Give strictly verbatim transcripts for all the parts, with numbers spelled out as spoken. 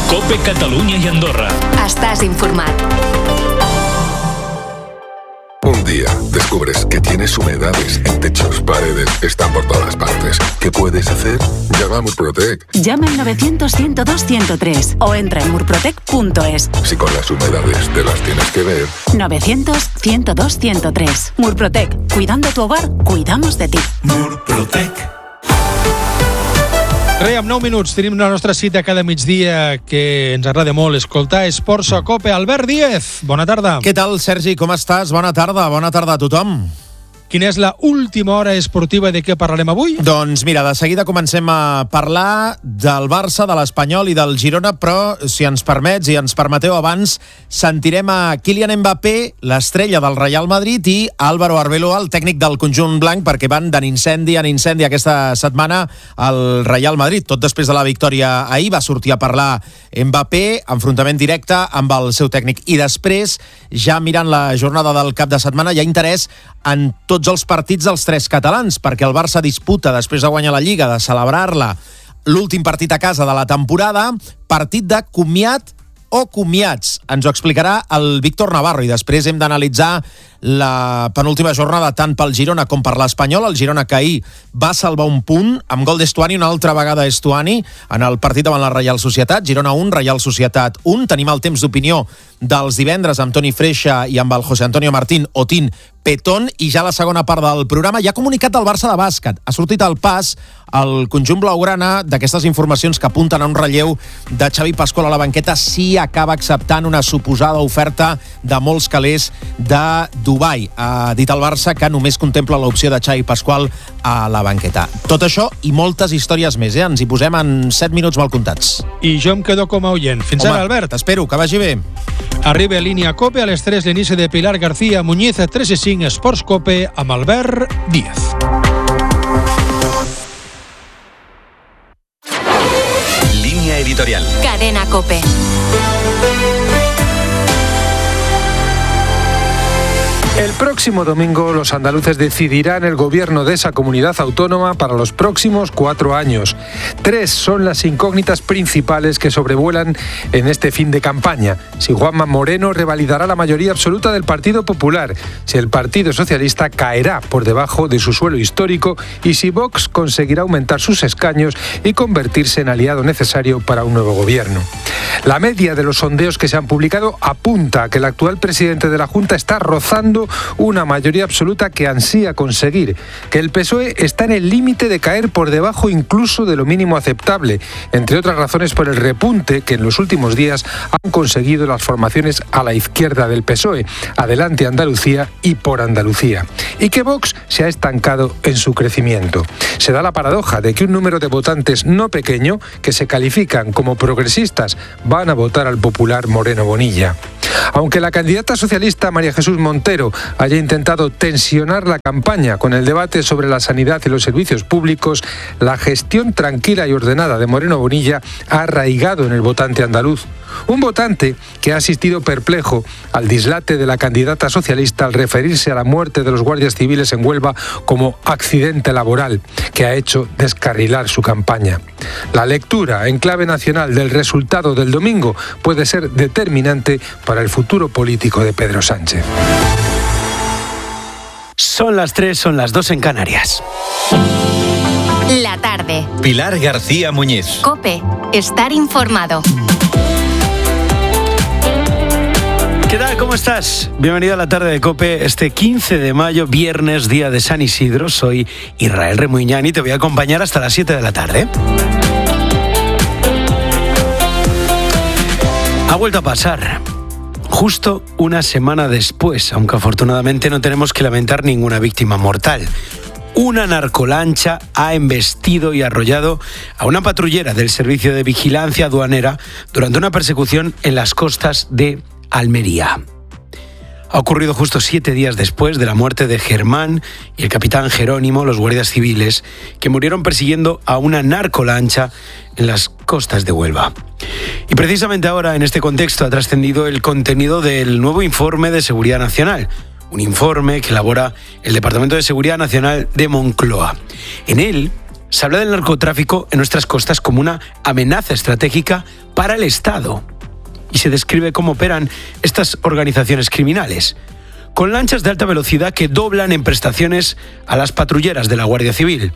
COPE Catalunya i Andorra. Estàs informat. Un día descubres que tienes humedades en techos, paredes, están por todas partes. ¿Qué puedes hacer? Llama a Murprotec. Llama al novecientos, ciento dos, ciento tres o entra en murprotec punto es. Si con las humedades te las tienes que ver. novecientos, ciento dos, ciento tres. Murprotec. Cuidando tu hogar, cuidamos de ti. Murprotec. Res, en nou minuts tenim la nostra cita cada migdia que ens agrada molt escoltar. Esports a COPE. Albert Díez, bona tarda. Què tal, Sergi? Com estàs? Bona tarda. Bona tarda a tothom. Quina és la última hora esportiva de què parlarem avui? Doncs mira, de seguida comencem a parlar del Barça, de l'Espanyol i del Girona, però si ens permets i ens permeteu abans, sentirem a Kylian Mbappé, l'estrella del Real Madrid, i Álvaro Arbeloa, el tècnic del conjunt blanc, perquè van de incendi en incendi aquesta setmana al Real Madrid. Tot després de la victòria ahir va sortir a parlar Mbappé, enfrontament directe amb el seu tècnic. I després, ja mirant la jornada del cap de setmana, hi ha interès en tots els partits dels tres catalans, perquè el Barça disputa, després de guanyar la Lliga, de celebrar-la, l'últim partit a casa de la temporada, partit de comiat o comiats. Ens ho explicarà el Víctor Navarro i després hem d'analitzar la penúltima jornada tant pel Girona com per l'Espanyol. El Girona que ahir va salvar un punt amb gol d'Estuani, una altra vegada Estuani, en el partit davant la Reial Societat. Girona un, Reial Societat un. Tenim el temps d'opinió dels divendres amb Toni Freixa i amb el José Antonio Martín Otín Petón, i ja la segona part del programa ja ha comunicat el Barça de bàsquet. Ha sortit al pas el conjunt blaugrana d'aquestes informacions que apunten a un relleu de Xavi Pascual a la banqueta si acaba acceptant una suposada oferta de molts calés de Dubai. Ha dit el Barça que només contempla l'opció de Xavi Pascual a la banqueta. Tot això i moltes històries més, eh? Ens hi posem en set minuts mal comptats. I jo em quedo com a oient. Fins Home, ara, Albert. T'espero, que vagi bé. Arriba a línia COPE a les tres l'inici de Pilar García Muñiz a tres i cinc Esports COPE amb Albert Díez. Línia editorial. Cadena COPE. El próximo domingo los andaluces decidirán el gobierno de esa comunidad autónoma para los próximos cuatro años. Tres son las incógnitas principales que sobrevuelan en este fin de campaña. Si Juanma Moreno revalidará la mayoría absoluta del Partido Popular, si el Partido Socialista caerá por debajo de su suelo histórico y si Vox conseguirá aumentar sus escaños y convertirse en aliado necesario para un nuevo gobierno. La media de los sondeos que se han publicado apunta a que el actual presidente de la Junta está rozando una mayoría absoluta que ansía conseguir, que el P S O E está en el límite de caer por debajo incluso de lo mínimo aceptable, entre otras razones por el repunte que en los últimos días han conseguido las formaciones a la izquierda del P S O E, Adelante Andalucía y Por Andalucía, y que Vox se ha estancado en su crecimiento. Se da la paradoja de que un número de votantes no pequeño, que se califican como progresistas, van a votar al popular Moreno Bonilla. Aunque la candidata socialista María Jesús Montero haya intentado tensionar la campaña con el debate sobre la sanidad y los servicios públicos, la gestión tranquila y ordenada de Moreno Bonilla ha arraigado en el votante andaluz. Un votante que ha asistido perplejo al dislate de la candidata socialista al referirse a la muerte de los guardias civiles en Huelva como accidente laboral, que ha hecho descarrilar su campaña. La lectura en clave nacional del resultado del domingo puede ser determinante para el futuro político de Pedro Sánchez. Son las tres, son las dos en Canarias. La tarde. Pilar García Muñiz. COPE. Estar informado. ¿Qué tal? ¿Cómo estás? Bienvenido a la tarde de COPE, este quince de mayo, viernes, día de San Isidro. Soy Israel Remuñán y te voy a acompañar hasta las siete de la tarde. Ha vuelto a pasar. Justo una semana después, aunque afortunadamente no tenemos que lamentar ninguna víctima mortal. Una narcolancha ha embestido y arrollado a una patrullera del Servicio de Vigilancia Aduanera durante una persecución en las costas de Almería. Ha ocurrido justo siete días después de la muerte de Germán y el capitán Jerónimo, los guardias civiles, que murieron persiguiendo a una narcolancha en las costas de Huelva. Y precisamente ahora, en este contexto, ha trascendido el contenido del nuevo informe de Seguridad Nacional, un informe que elabora el Departamento de Seguridad Nacional de Moncloa. En él Se habla del narcotráfico en nuestras costas como una amenaza estratégica para el Estado. Y se describe cómo operan estas organizaciones criminales, con lanchas de alta velocidad que doblan en prestaciones a las patrulleras de la Guardia Civil,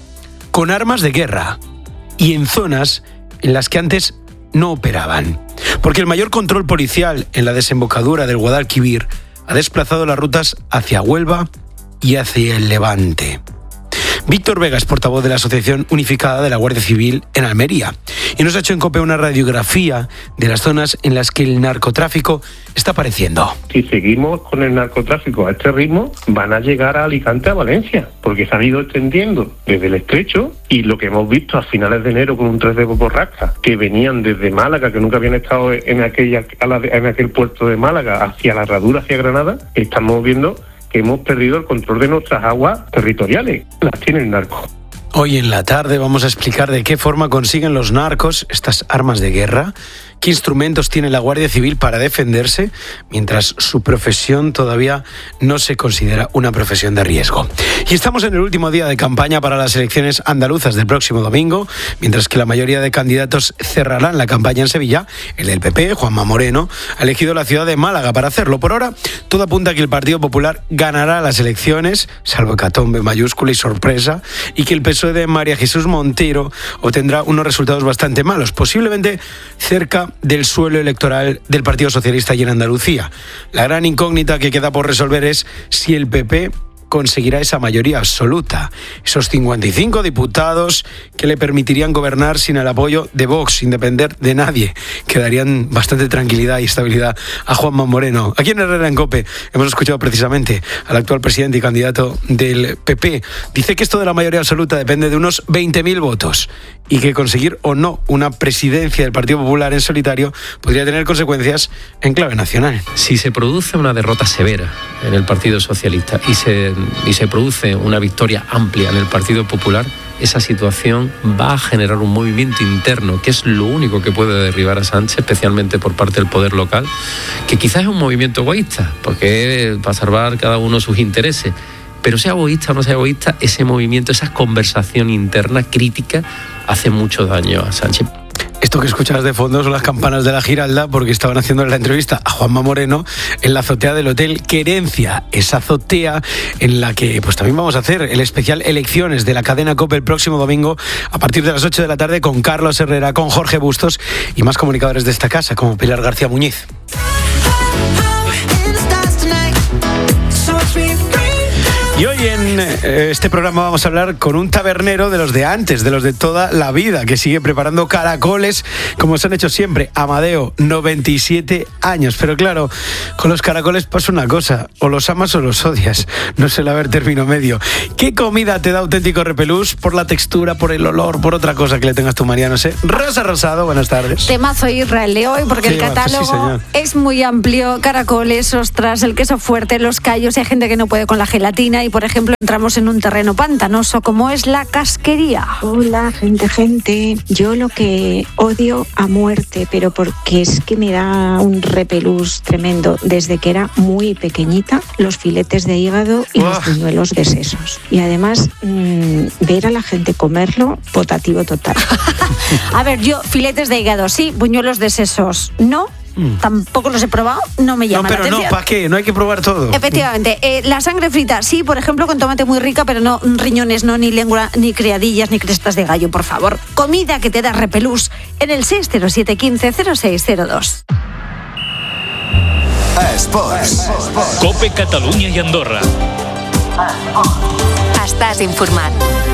con armas de guerra y en zonas en las que antes no operaban. Porque el mayor control policial en la desembocadura del Guadalquivir ha desplazado las rutas hacia Huelva y hacia el Levante. Víctor Vega es portavoz de la Asociación Unificada de la Guardia Civil en Almería y nos ha hecho en COPE una radiografía de las zonas en las que el narcotráfico está apareciendo. Si seguimos con el narcotráfico a este ritmo, van a llegar a Alicante, a Valencia, porque se han ido extendiendo desde el Estrecho, y lo que hemos visto a finales de enero con un tres de borrasca, que venían desde Málaga, que nunca habían estado en, aquella, en aquel puerto de Málaga, hacia la Herradura, hacia Granada, estamos viendo que hemos perdido el control de nuestras aguas territoriales. Las tiene el narco. Hoy en la tarde vamos a explicar de qué forma consiguen los narcos estas armas de guerra, qué instrumentos tiene la Guardia Civil para defenderse, mientras su profesión todavía no se considera una profesión de riesgo. Y estamos en el último día de campaña para las elecciones andaluzas del próximo domingo, mientras que la mayoría de candidatos cerrarán la campaña en Sevilla. El del P P, Juanma Moreno, ha elegido la ciudad de Málaga para hacerlo. Por ahora, todo apunta a que el Partido Popular ganará las elecciones, salvo hecatombe mayúscula y sorpresa, y que el P S O E de María Jesús Montero obtendrá unos resultados bastante malos, posiblemente cerca del suelo electoral del Partido Socialista y en Andalucía. La gran incógnita que queda por resolver es si el P P conseguirá esa mayoría absoluta, esos cincuenta y cinco diputados que le permitirían gobernar sin el apoyo de Vox, sin depender de nadie, que darían bastante tranquilidad y estabilidad a Juanma Moreno. Aquí en Herrera en COPE hemos escuchado precisamente al actual presidente y candidato del P P. Dice que esto de la mayoría absoluta depende de unos veinte mil votos y que conseguir o no una presidencia del Partido Popular en solitario podría tener consecuencias en clave nacional. Si se produce una derrota severa en el Partido Socialista y se, y se produce una victoria amplia en el Partido Popular, esa situación va a generar un movimiento interno, que es lo único que puede derribar a Sánchez, especialmente por parte del poder local, que quizás es un movimiento egoísta, porque va a salvar cada uno sus intereses. Pero sea egoísta o no sea egoísta, ese movimiento, esa conversación interna crítica hace mucho daño a Sánchez. Esto que escuchas de fondo son las campanas de la Giralda, porque estaban haciendo la entrevista a Juanma Moreno en la azotea del Hotel Querencia, esa azotea en la que pues también vamos a hacer el especial Elecciones de la cadena COPE el próximo domingo a partir de las ocho de la tarde con Carlos Herrera, con Jorge Bustos y más comunicadores de esta casa como Pilar García Muñiz. Y hoy en este programa vamos a hablar con un tabernero de los de antes, de los de toda la vida, que sigue preparando caracoles como se han hecho siempre. Amadeo, noventa y siete años. Pero claro, con los caracoles pasa una cosa, o los amas o los odias. No suele haber término medio. ¿Qué comida te da auténtico repelús? Por la textura, por el olor, por otra cosa que le tengas tu María, no sé. Rosa Rosado, buenas tardes. Temazo Israel de hoy, porque sí, el catálogo sí, es muy amplio. Caracoles, ostras, el queso fuerte, los callos, hay gente que no puede con la gelatina. Y, por ejemplo, entramos en un terreno pantanoso como es la casquería. Hola, gente, gente. Yo lo que odio a muerte, pero porque es que me da un repelús tremendo desde que era muy pequeñita, los filetes de hígado y oh. los buñuelos de sesos. Y además, mmm, ver a la gente comerlo, potativo total. A ver, yo filetes de hígado sí, buñuelos de sesos no. Mm. Tampoco los he probado, no me llama no, pero la atención. No, ¿para qué? No hay que probar todo. Efectivamente, eh, la sangre frita, sí, por ejemplo, con tomate muy rica, pero no riñones, no, ni lengua, ni criadillas, ni crestas de gallo, por favor. Comida que te da repelús en el seis cero siete uno cinco cero seis cero dos. Esports. COPE Catalunya i Andorra. Estàs informat.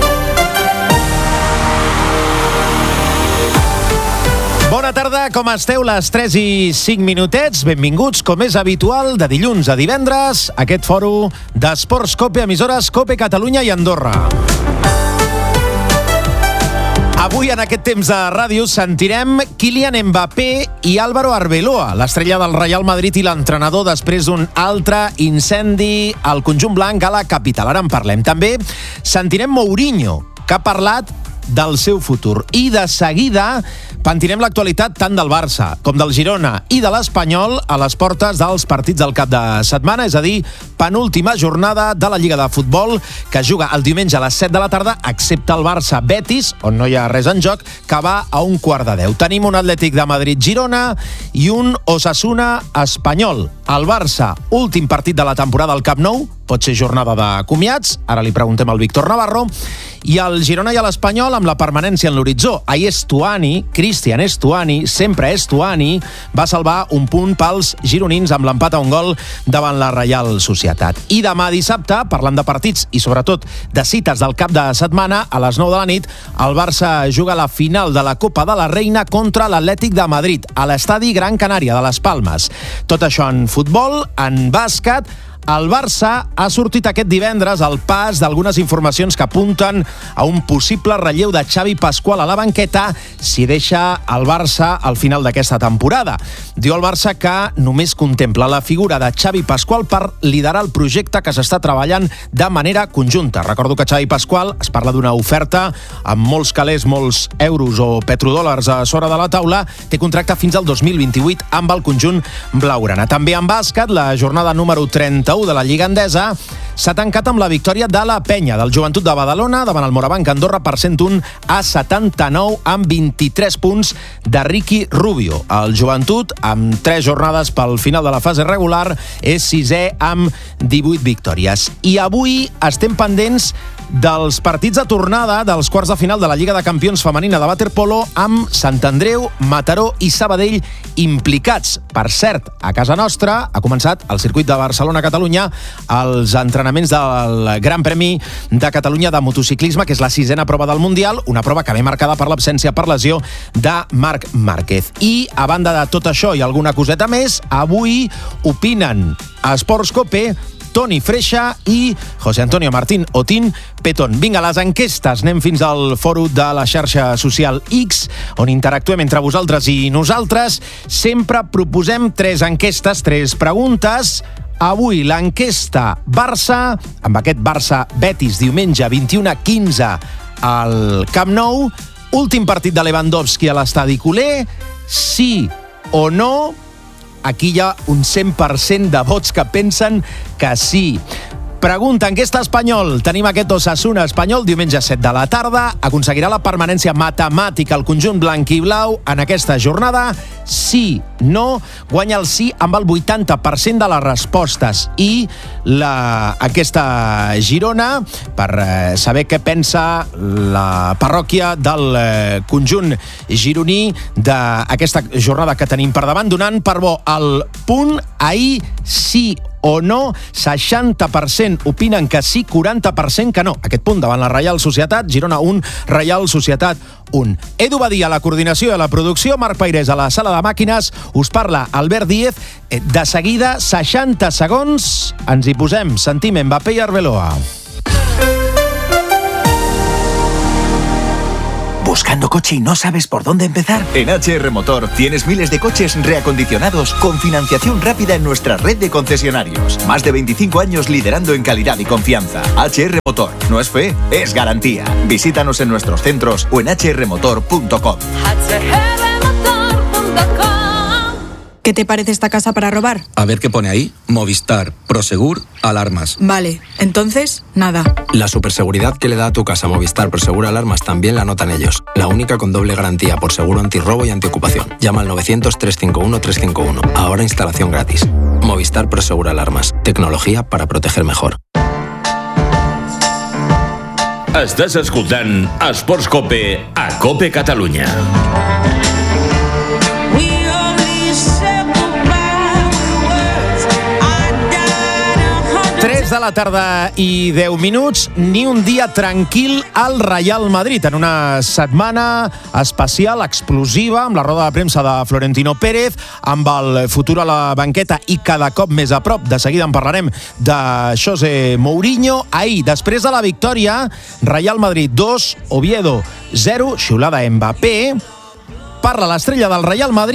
Bona tarda, com esteu? Les tres i cinc minutets. Benvinguts, com és habitual, de dilluns a divendres, a aquest fòrum d'Esports COPE, emissores COPE Catalunya i Andorra. Avui, en aquest temps de ràdio, sentirem Kylian Mbappé i Álvaro Arbeloa, l'estrella del Real Madrid i l'entrenador després d'un altre incendi al conjunt blanc a la capital. Ara en parlem. També sentirem Mourinho, que ha parlat del seu futur. I de seguida pentinem l'actualitat tant del Barça com del Girona i de l'Espanyol a les portes dels partits del cap de setmana, és a dir, penúltima jornada de la Lliga de Futbol que juga el diumenge a les set de la tarda, excepte el Barça-Betis, on no hi ha res en joc, que va a un quart de deu. Tenim un Atlètic de Madrid-Girona i un Osasuna-Espanyol. El Barça, últim partit de la temporada al Camp Nou, pot ser jornada de comiats, ara li preguntem al Víctor Navarro, i el Girona i l'Espanyol amb la permanència en l'horitzó. Ahir Estuani, Cristian Estuani, sempre Estuani, va salvar un punt pels gironins amb l'empat a un gol davant la Reial Societat. I demà dissabte, parlant de partits i sobretot de cites del cap de setmana, a les nou de la nit, el Barça juga la final de la Copa de la Reina contra l'Atlètic de Madrid, a l'estadi Gran Canària de les Palmes. Tot això en futbol, en bàsquet. El Barça ha sortit aquest divendres al pas d'algunes informacions que apunten a un possible relleu de Xavi Pasqual a la banqueta si deixa el Barça al final d'aquesta temporada. Diu el Barça que només contempla la figura de Xavi Pasqual per liderar el projecte que s'està treballant de manera conjunta. Recordo que Xavi Pasqual, es parla d'una oferta amb molts calés, molts euros o petrodòlars a sobre de la taula, té contracte fins al dos mil vint-i-vuit amb el conjunt blaugrana. També en bàsquet, la jornada número trenta de la Lliga Endesa s'ha tancat amb la victòria de la Penya del Joventut de Badalona davant el Morabanc Andorra per cent un a setanta-nou amb vint-i-tres punts de Ricky Rubio. El Joventut, amb tres jornades pel final de la fase regular, és sisè amb divuit victòries. I avui estem pendents dels partits de tornada dels quarts de final de la Lliga de Campions femenina de waterpolo amb Sant Andreu, Mataró i Sabadell implicats. Per cert, a casa nostra ha començat el circuit de Barcelona-Catalunya els entrenaments del Gran Premi de Catalunya de motociclisme, que és la sisena prova del Mundial, una prova que ve marcada per l'absència per lesió de Marc Márquez. I, a banda de tot això i alguna coseta més, avui opinen a Esports Cope Toni Freixa i José Antonio Martín Otín Petón. Vinga, les enquestes. Anem fins al fòrum de la xarxa social X, on interactuem entre vosaltres i nosaltres. Sempre proposem tres enquestes, tres preguntes. Avui l'enquesta Barça, amb aquest Barça-Betis diumenge vint-i-una a quinze al Camp Nou. Últim partit de Lewandowski a l'estadi culer. Sí o no? Aquí hi ha un cent per cent de vots que pensen que sí. Pregunta, enquesta Espanyol. Tenim aquest Osasuna Espanyol diumenge a set de la tarda. Aconseguirà la permanència matemàtica al conjunt blanc i blau en aquesta jornada? Sí, no. Guanya el sí amb el vuitanta per cent de les respostes. I la, aquesta Girona, per eh, saber què pensa la parròquia del eh, conjunt gironí d'aquesta jornada que tenim per davant, donant per bo el punt ahir sí o no. Seixanta per cent opinen que sí, quaranta per cent que no. Aquest punt davant la Reial Societat, Girona un, Reial Societat un. Edu Badia a la coordinació i a la producció, Marc Peirés a la sala de màquines, us parla Albert Díez. De seguida, seixanta segons, ens hi posem. Sentim Mbappé i Arbeloa. ¿Buscando coche y no sabes por dónde empezar? En H R Motor tienes miles de coches reacondicionados con financiación rápida en nuestra red de concesionarios. Más de veinticinco años liderando en calidad y confianza. H R Motor. No es fe, es garantía. Visítanos en nuestros centros o en h r motor punto com. ¿Qué te parece esta casa para robar? A ver qué pone ahí. Movistar, Prosegur, alarmas. Vale, entonces, nada. La superseguridad que le da a tu casa Movistar Prosegur Alarmas también la notan ellos. La única con doble garantía por seguro antirrobo y antiocupación. Llama al novecientos, trescientos cincuenta y uno, trescientos cincuenta y uno. Ahora instalación gratis. Movistar Prosegur Alarmas. Tecnología para proteger mejor. Estàs escoltant Esports Cope a Cope Catalunya. tres de la tarda i deu minuts, ni un dia tranquil al Real Madrid, en una setmana especial, explosiva, amb la roda de premsa de Florentino Pérez, amb el futur a la banqueta i cada cop més a prop, de seguida en parlarem, de José Mourinho. Ahir, després de la victòria, Real Madrid dos, Oviedo zero, xiulada Mbappé. Parla l'estrella del Real Madrid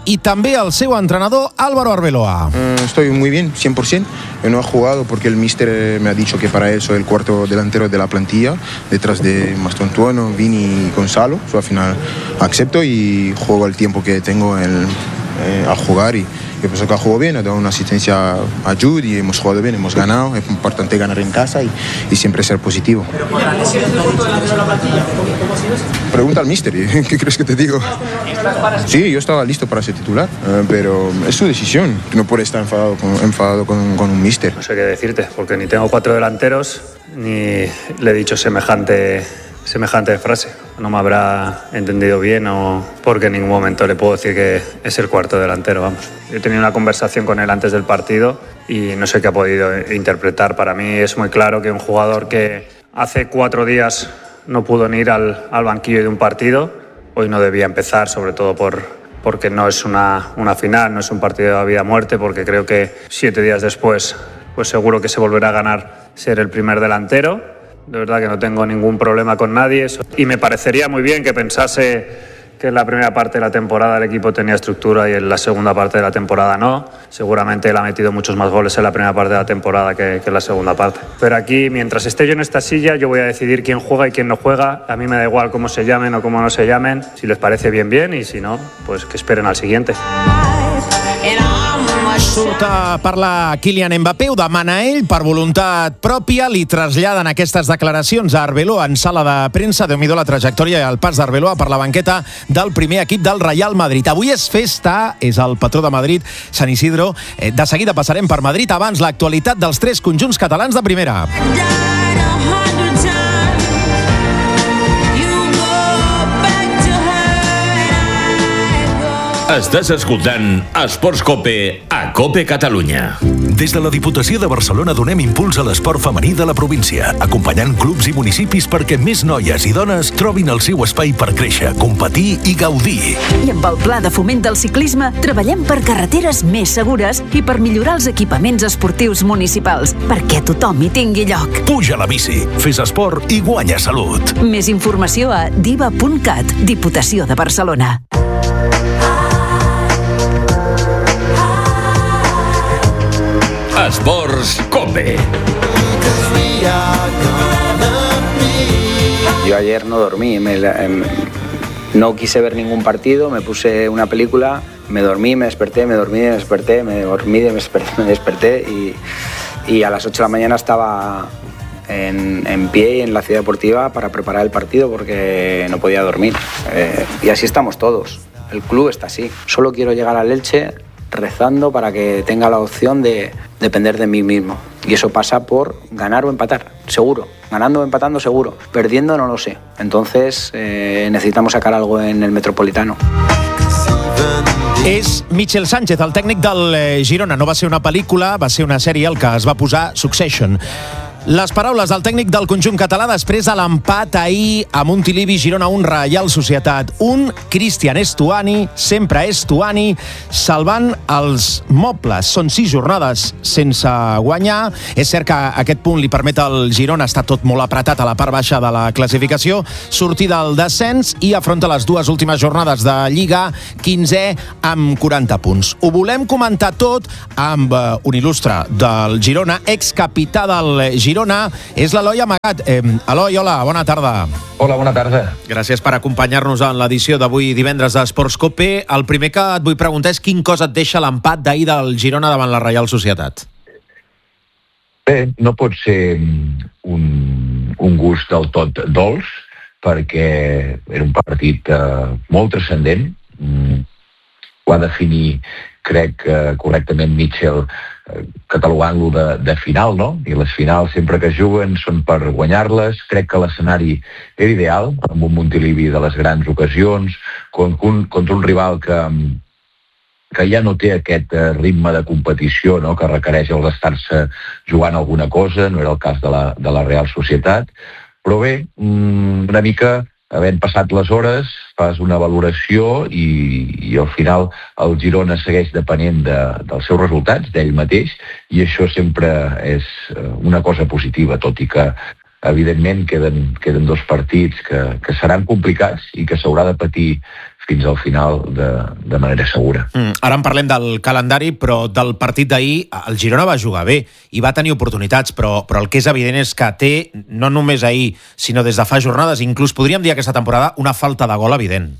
i també el seu entrenador Álvaro Arbeloa. Uh, estoy muy bien, cien por ciento. No he jugado porque el míster me ha dicho que para él soy el cuarto delantero de la plantilla, detrás de Mastontuono, Vini y Gonzalo. So, al final acepto y juego el tiempo que tengo en, eh, al jugar y yo pienso que ha jugado bien, ha dado una asistencia a Jude y hemos jugado bien, hemos ganado. Es importante ganar en casa y, y siempre ser positivo. ¿La lesión del cuarto delantero de la plantilla? ¿Cómo ha sido eso? Pregunta al míster, ¿qué crees que te digo? Sí, yo estaba listo para ser titular, eh, pero es su decisión. No puede estar enfadado con, enfadado con, con un míster. No sé qué decirte, porque ni tengo cuatro delanteros, ni le he dicho semejante, semejante frase. No me habrá entendido bien o porque en ningún momento le puedo decir que es el cuarto delantero, vamos. He tenido una conversación con él antes del partido y no sé qué ha podido interpretar. Para mí es muy claro que un jugador que hace cuatro días no pudo ni ir al, al banquillo de un partido, hoy no debía empezar, sobre todo por, porque no es una, una final, no es un partido de vida o muerte, porque creo que siete días después pues seguro que se volverá a ganar ser el primer delantero. De verdad que no tengo ningún problema con nadie y me parecería muy bien que pensase que en la primera parte de la temporada el equipo tenía estructura y en la segunda parte de la temporada no. Seguramente él ha metido muchos más goles en la primera parte de la temporada que, que en la segunda parte. Pero aquí, mientras esté yo en esta silla, yo voy a decidir quién juega y quién no juega. A mí me da igual cómo se llamen o cómo no se llamen. Si les parece bien, bien, y si no, pues que esperen al siguiente. Surt a parlar Kylian Mbappé, ho demana ell per voluntat pròpia, li traslladen aquestes declaracions a Arbeloa en sala de premsa. Déu-n'hi-do la trajectòria i el pas d'Arbeloa per la banqueta del primer equip del Real Madrid. Avui és festa, és el patró de Madrid, Sant Isidro. De seguida passarem per Madrid, abans l'actualitat dels tres conjunts catalans de primera. Estàs escoltant Esports Cope a Cope Catalunya. Des de la Diputació de Barcelona donem impuls a l'esport femení de la província, acompanyant clubs i municipis perquè més noies i dones trobin el seu espai per créixer, competir i gaudir. I amb el Pla de Foment del Ciclisme treballem per carreteres més segures i per millorar els equipaments esportius municipals, perquè tothom hi tingui lloc. Puja a la bici, fes esport i guanya salut. Més informació a diva punt cat, Diputació de Barcelona. Esports Cope. Yo ayer no dormí, me, eh, no quise ver ningún partido, me puse una película, me dormí, me desperté, me dormí, me desperté, me dormí, me desperté, me desperté y, y a las ocho de la mañana estaba en, en pie y en la ciudad deportiva para preparar el partido porque no podía dormir. Eh, y así estamos todos, el club está así. Solo quiero llegar al Elche rezando para que tenga la opción de depender de mí mismo. Y eso pasa por ganar o empatar, seguro. Ganando o empatando, seguro. Perdiendo, no lo sé. Entonces, eh, necesitamos sacar algo en el Metropolitano. És Michel Sánchez, el tècnic del Girona. No va ser una pel·lícula, va ser una sèrie el que es va posar Succession. Les paraules del tècnic del conjunt català després de l'empat ahir a Montilivi, Girona un, Reial Societat un. Cristian Estuani, sempre Estuani, salvant els mobles. Són sis jornades sense guanyar. És cert que aquest punt li permet al Girona, està tot molt apretat a la part baixa de la classificació, sortir del descens i afronta les dues últimes jornades de Lliga, quinzè amb quaranta punts. Ho volem comentar tot amb un il·lustre del Girona, excapità del Girona, Girona, és l'Eloi Amagat. Eh, Eloi, hola, bona tarda. Hola, bona tarda. Gràcies per acompanyar-nos en l'edició d'avui divendres d'Esports Cope. El primer que et vull preguntar és quin cosa et deixa l'empat d'ahir del Girona davant la Reial Societat? Bé, no pot ser un, un gust del tot dolç, perquè era un partit eh, molt transcendent. Mm, ho ha definit, crec, eh, correctament Michel, catalogant-lo de, de final, no? I les finals sempre que juguen són per guanyar-les. Crec que l'escenari era ideal, amb un Montilivi de les grans ocasions, contra un, contra un rival que, que ja no té aquest ritme de competició, no?, que requereix el d'estar-se jugant alguna cosa. No era el cas de la, de la Real Societat. Però bé, una mica havent passat les hores, fas una valoració i, i al final el Girona segueix depenent de, dels seus resultats, d'ell mateix, i això sempre és una cosa positiva, tot i que evidentment queden, queden dos partits que, que seran complicats i que s'haurà de patir fins al final de, de manera segura. Mm, ara en parlem del calendari, però del partit d'ahir el Girona va jugar bé i va tenir oportunitats, però, però el que és evident és que té, no només ahir, sinó des de fa jornades, inclús podríem dir aquesta temporada, una falta de gol evident.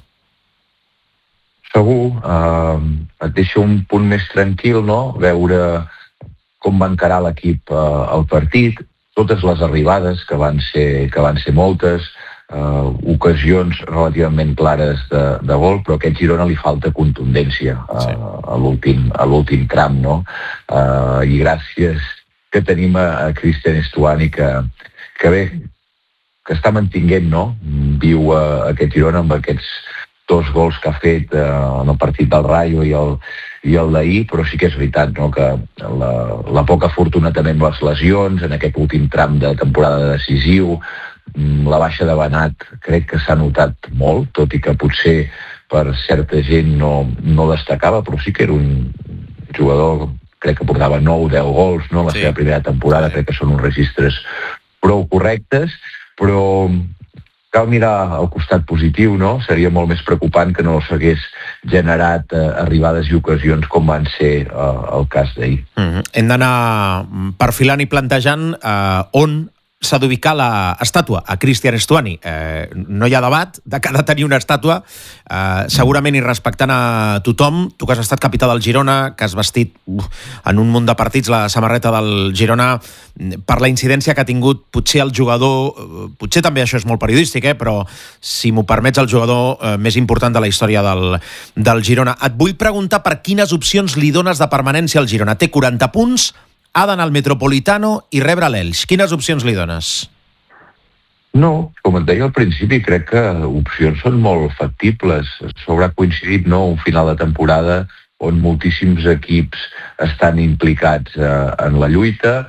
Segur, eh, et deixa un punt més tranquil, no?, veure com va encarar l'equip eh, el partit, totes les arribades, que van ser, que van ser moltes, Uh, ocasions relativament clares de, de gol, però a aquest Girona li falta contundència uh, sí. a l'últim a l'últim tram, no? Uh, I gràcies que tenim a, a Cristian Stuani, que, que bé, que està mantinguent, no? Viu uh, aquest Girona amb aquests dos gols que ha fet uh, en el partit del Rayo i el, i el d'ahir, però sí que és veritat, no?, que la, la poca fortuna també amb les lesions, en aquest últim tram de temporada decisiu, la baixa de Benat crec que s'ha notat molt, tot i que potser per certa gent no, no destacava, però sí que era un jugador, crec que portava nou o deu gols, no?, la sí. seva primera temporada, crec que són uns registres prou correctes, però cal mirar al costat positiu, no? Seria molt més preocupant que no s'hagués generat eh, arribades i ocasions com van ser eh, el cas d'ahir. Mm-hmm. Hem d'anar perfilant i plantejant eh, on s'ha d'ubicar l'estàtua a Cristian Stuani. Eh, no hi ha debat de que ha de tenir una estàtua, eh, segurament i respectant a tothom. Tu que has estat capità del Girona, que has vestit uf, en un munt de partits la samarreta del Girona, per la incidència que ha tingut potser el jugador, potser també això és molt periodístic, eh, però si m'ho permets, el jugador eh, més important de la història del, del Girona. Et vull preguntar per quines opcions li dones de permanència al Girona. Té quaranta punts, ha d'anar al Metropolitano i rebre l'Elx. Quines opcions li dones? No, com et deia al principi, crec que opcions són molt factibles. S'haurà coincidit, no?, un final de temporada on moltíssims equips estan implicats eh, en la lluita.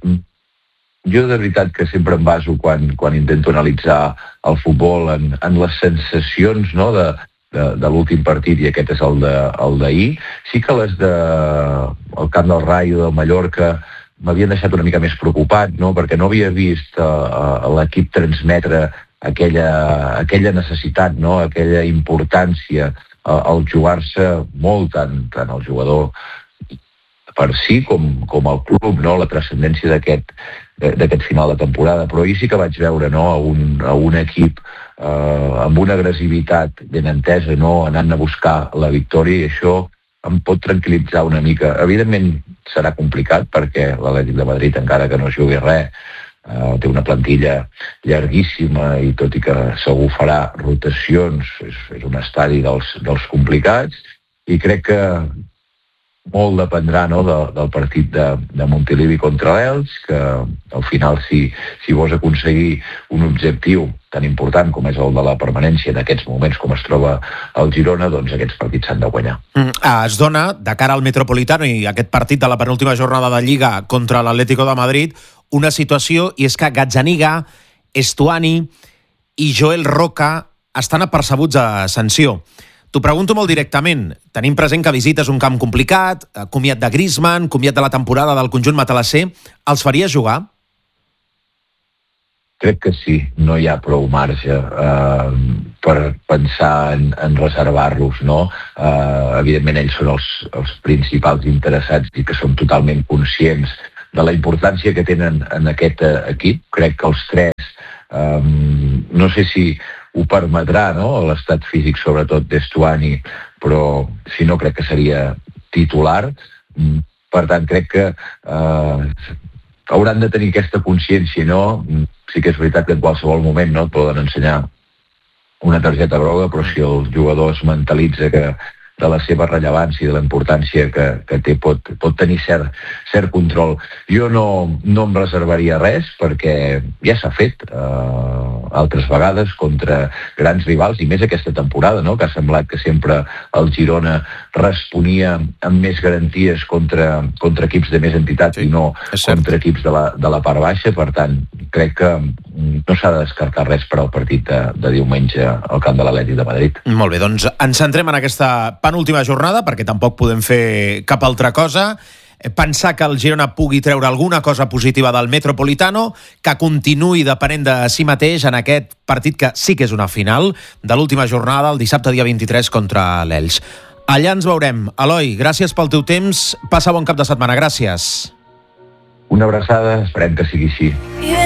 Jo de veritat que sempre em baso quan, quan intento analitzar el futbol en, en les sensacions, no?, de, de, de l'últim partit, i aquest és el de, el d'ahir. Sí que les de el camp del Rayo, del Mallorca, m'havien deixat una mica més preocupat, no?, perquè no havia vist uh, l'equip transmetre aquella, aquella necessitat, no?, aquella importància uh, al jugar-se molt, tant, tant el jugador per si com, com el club, no?, la transcendència d'aquest d'aquest final de temporada. Però ahir sí que vaig veure, no?, a un, a un equip eh, amb una agressivitat ben entesa, no?, anant a buscar la victòria, i això em pot tranquil·litzar una mica. Evidentment serà complicat perquè l'Atlètic de Madrid, encara que no jugui res, eh, té una plantilla llarguíssima i tot i que segur farà rotacions, és, és un estadi dels, dels complicats, i crec que molt dependrà, no?, de, del partit de, de Montilivi contra l'Elx, que al final si, si vols aconseguir un objectiu tan important com és el de la permanència en aquests moments com es troba el Girona, doncs aquests partits s'han de guanyar. Mm, es dona, de cara al Metropolitano i aquest partit de la penúltima jornada de Lliga contra l'Atlético de Madrid, una situació, i és que Gazzaniga, Stuani i Joel Roca estan apercebuts a sanció. T'ho pregunto molt directament. Tenim present que visites un camp complicat, comiat de Griezmann, comiat de la temporada del conjunt matalasser. Els faria jugar? Crec que sí. No hi ha prou marge eh, per pensar en, en reservar-los, no? Eh, evidentment, ells són els, els principals interessats i que són totalment conscients de la importància que tenen en aquest equip. Crec que els tres, eh, no sé si ho permetrà, no?, l'estat físic sobretot d'Estuani, però si no crec que seria titular. Per tant, crec que eh, hauran de tenir aquesta consciència, no? Sí que és veritat que en qualsevol moment, no?, poden ensenyar una targeta groga, però si el jugador es mentalitza que de la seva rellevància i de la importància que, que té, pot, pot tenir cert, cert control. Jo no, no em reservaria res, perquè ja s'ha fet eh, altres vegades contra grans rivals, i més aquesta temporada, no?, que ha semblat que sempre el Girona responia amb més garanties contra, contra equips de més entitat, sí, i no contra equips de la, de la part baixa. Per tant, crec que no s'ha de descartar res per al partit de, de diumenge al camp de l'Atlètic de Madrid. Molt bé, doncs ens centrem en aquesta penúltima jornada, perquè tampoc podem fer cap altra cosa. pensar que el Girona pugui treure alguna cosa positiva del Metropolitano, que continuï depenent de si mateix en aquest partit que sí que és una final de l'última jornada, el dissabte dia vint-i-tres contra l'Elx. Allà ens veurem. Eloi, gràcies pel teu temps. Passa bon cap de setmana. Gràcies. Una abraçada, esperem que sigui així.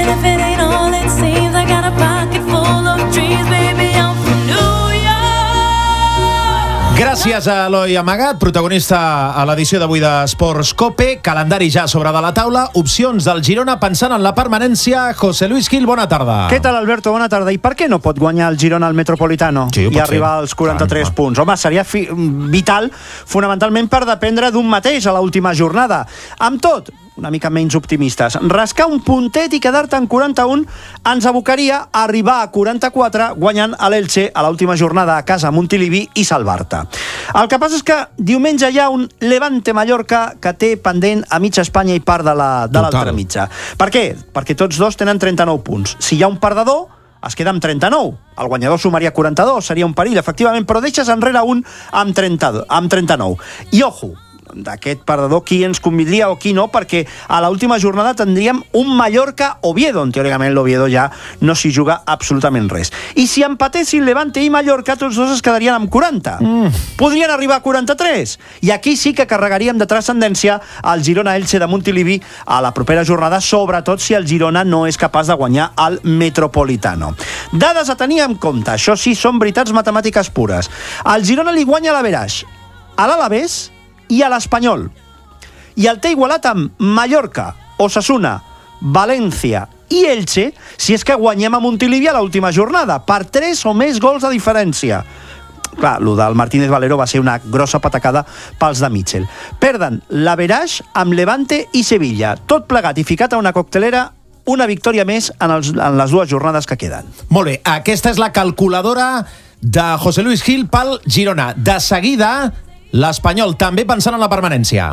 Gràcies a Eloi Amagat, protagonista a l'edició d'avui d'Esports Cope. Calendari ja sobre de la taula. Opcions del Girona pensant en la permanència. José Luis Gil, bona tarda. Què tal, Alberto? Bona tarda. I per què no pot guanyar el Girona al Metropolitano sí, i arribar als quaranta-tres Tant, punts? Home, seria fi- vital, fonamentalment per dependre d'un mateix a l'última jornada. Amb tot, una mica menys optimistes, rascar un puntet i quedar-te en quaranta-un ens abocaria a arribar a quaranta-quatre guanyant a l'Elche a l'última jornada a casa a Montilivi i salvar-te. El que passa és que diumenge hi ha un Levante-Mallorca que té pendent a mitja Espanya i part de la, de l'altra mitja. Per què? Perquè tots dos tenen trenta-nou punts. Si hi ha un perdedor, es queda amb trenta-nou. El guanyador sumaria quaranta-dos, seria un perill, efectivament, però deixes enrere un amb, trenta, amb trenta-nou. I ojo, d'aquest perdedor, qui ens convindria o qui no, perquè a l'última jornada tindríem un Mallorca-Oviedo, on teòricament l'Oviedo ja no s'hi juga absolutament res. I si empatessin Levante i Mallorca, tots dos es quedarien amb quaranta. Mm. Podrien arribar a quaranta-tres. I aquí sí que carregaríem de transcendència al Girona-Elche de Montilivi a la propera jornada, sobretot si el Girona no és capaç de guanyar el Metropolitano. Dades a tenir en compte, això sí, són veritats matemàtiques pures. El Girona li guanya a l'Averaix, a l'Alavés i a l'Espanyol. I el té igualat amb Mallorca, Osasuna, València i Elche si és que guanyem a Montilivi a l'última jornada, per tres o més gols de diferència. Clar, el del Martínez Valero va ser una grossa patacada pels de Mitchell. Perden l'Averaix amb Levante i Sevilla, tot plegat i ficat a una coctelera, una victòria més en, els, en les dues jornades que queden. Molt bé, aquesta és la calculadora de José Luis Gil pel Girona. De seguida, l'Espanyol també pensant en la permanència.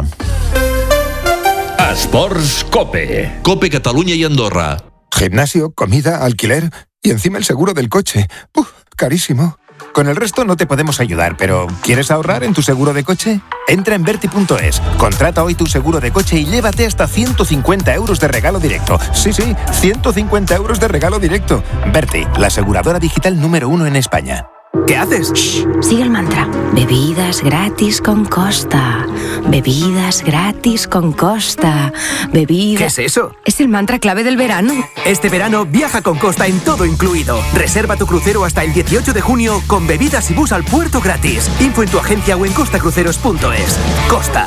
Esports Cope. Cope Cataluña y Andorra. Gimnasio, comida, alquiler y encima el seguro del coche. ¡Uf! Carísimo. Con el resto no te podemos ayudar, pero ¿quieres ahorrar en tu seguro de coche? Entra en Berti punto es, contrata hoy tu seguro de coche y llévate hasta ciento cincuenta euros de regalo directo. Sí, sí, ciento cincuenta euros de regalo directo. Berti, la aseguradora digital número uno en España. ¿Qué haces? Shh, sigue el mantra. Bebidas gratis con Costa. Bebidas gratis con Costa. Bebidas... ¿Qué es eso? Es el mantra clave del verano. Este verano viaja con Costa en todo incluido. Reserva tu crucero hasta el dieciocho de junio con bebidas y bus al puerto gratis. Info en tu agencia o en costacruceros punto es. Costa.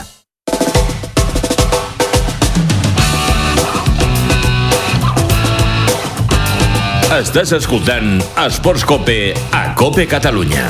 Estàs escoltant Esports Cope a Cope Catalunya.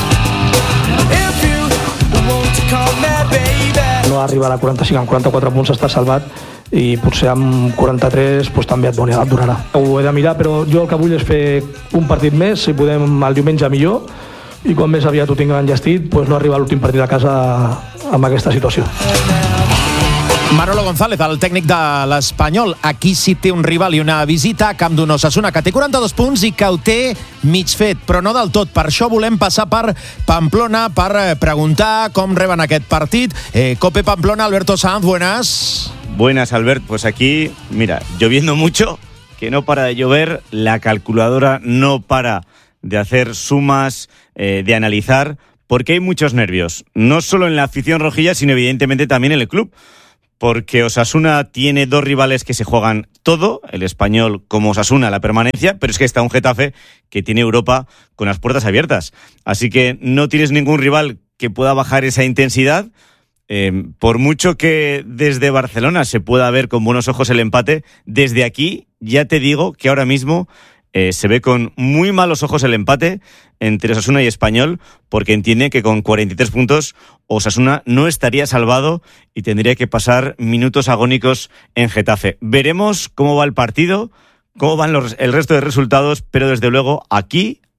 No arribar a quaranta-cinc, amb quaranta-quatre punts està salvat i potser amb quaranta-tres pues, també et doni, et donarà. Ho he de mirar, però jo el que vull és fer un partit més, si podem el diumenge millor, i quan més aviat ho tinc enllestit, pues, no arribar a l'últim partit a casa amb aquesta situació. Manolo González, el tècnic de l'Espanyol. Aquí sí té un rival i una visita a camp d'un Osasuna que té quaranta-dos punts i que ho té mig fet, però no del tot. Per això volem passar per Pamplona per preguntar com reben aquest partit. Eh, Cope Pamplona, Alberto Sanz, buenas. Buenas, Albert. Pues aquí, mira, lloviendo mucho, que no para de llover, la calculadora no para de hacer sumas, eh, de analizar, porque hay muchos nervios, no solo en la afición rojilla, sino evidentemente también en el club. Porque Osasuna tiene dos rivales que se juegan todo, el Español como Osasuna, la permanencia, pero es que está un Getafe que tiene Europa con las puertas abiertas. Así que no tienes ningún rival que pueda bajar esa intensidad. Eh, por mucho que desde Barcelona se pueda ver con buenos ojos el empate, desde aquí ya te digo que ahora mismo Eh, se ve con muy malos ojos el empate entre Osasuna y Español, porque entiende que con cuarenta y tres puntos Osasuna no estaría salvado y tendría que pasar minutos agónicos en Getafe. Veremos cómo va el partido, cómo van los, el resto de resultados, pero desde luego aquí,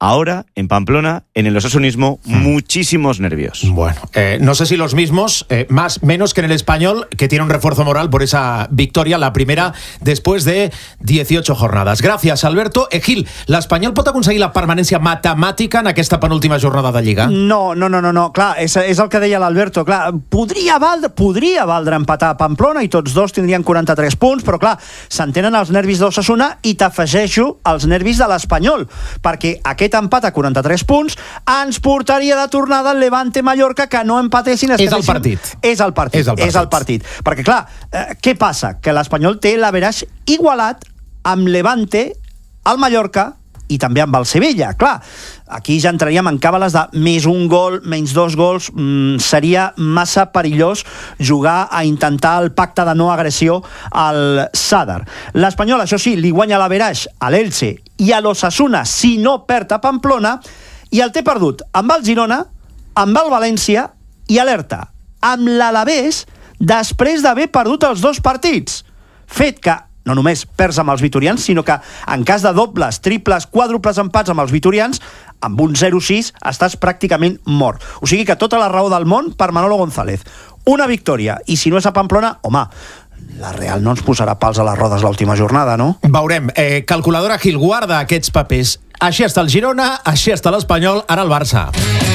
ahora en Pamplona, en el osasunismo, mm. muchísimos nervios. Bueno, eh, no sé si los mismos, eh, más menos que en el Español, que tiene un refuerzo moral por esa victoria, la primera después de dieciocho jornades. Gràcies, Alberto. Eh, Gil, l'Espanyol pot aconseguir la permanència matemàtica en aquesta penúltima jornada de Lliga? No, no, no, no, no. Clar, és, és el que deia l'Alberto. Clar, podria valdre, podria valdre empatar a Pamplona i tots dos tindrien quaranta-tres punts, però clar, s'entenen els nervis d'Osasuna i t'afegeixo els nervis de l'Espanyol, perquè aquest empat a quaranta-tres punts ens portaria de tornada al Levante-Mallorca, que no empatessin... És el partit. És el partit, és el partit. És el partit. Perquè clar, eh, què passa? Que l'Espanyol té l'averaix igualat amb Levante, el Mallorca i també amb el Sevilla. Clar, aquí ja entraríem en càbales de més un gol, menys dos gols. Mm, seria massa perillós jugar a intentar el pacte de no agressió al Sadar. L'Espanyol, això sí, li guanya l'averaix a l'Elche i a l'Osasuna si no perd a Pamplona, i el té perdut amb el Girona, amb el València i alerta, amb l'Alavés després d'haver perdut els dos partits. Fet que no només perds amb els vitorians, sinó que en cas de dobles, triples, quàdruples empats amb els vitorians, amb un zero sis estàs pràcticament mort. O sigui que tota la raó del món per Manolo González. Una victòria, i si no és a Pamplona, home, la Real no ens posarà pals a les rodes l'última jornada, no? Veurem. Eh, calculadora Gil, guarda aquests papers. Així està el Girona, així està l'Espanyol, ara el Barça.